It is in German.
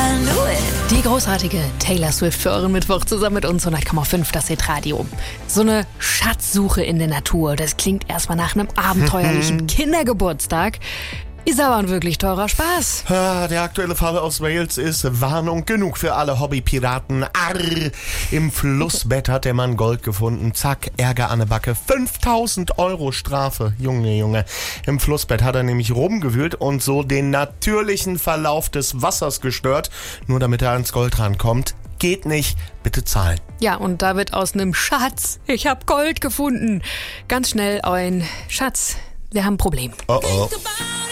Die großartige Taylor Swift für euren Mittwoch zusammen mit uns 100,5 das Hitradio. So eine Schatzsuche in der Natur, das klingt erstmal nach einem abenteuerlichen Kindergeburtstag. Ist aber ein wirklich teurer Spaß. Der aktuelle Fall aus Wales ist Warnung genug für alle Hobbypiraten. Arr! Im Flussbett hat der Mann Gold gefunden. Zack, Ärger an der Backe. 5.000 € Strafe. Junge. Im Flussbett hat er nämlich rumgewühlt und so den natürlichen Verlauf des Wassers gestört, nur damit er ans Gold rankommt. Geht nicht, bitte zahlen. Ja, und da wird aus einem Schatz, ich hab Gold gefunden, ganz schnell ein Schatz, wir haben ein Problem. Oh.